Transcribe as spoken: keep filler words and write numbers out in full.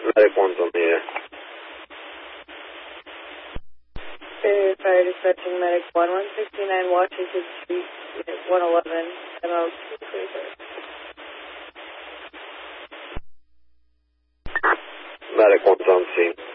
Medic one's on the air. Okay, fire dispatching medic one one sixty-nine Washington Street, unit one eleven, M L two thirty-five. Medic one's on scene.